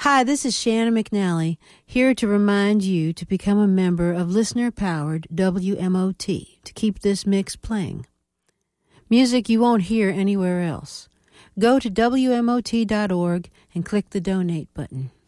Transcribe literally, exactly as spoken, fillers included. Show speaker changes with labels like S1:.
S1: Hi, this is Shannon McNally, here to remind you to become a member of listener-powered W M O T to keep this mix playing. Music you won't hear anywhere else. Go to W M O T dot org and click the donate button.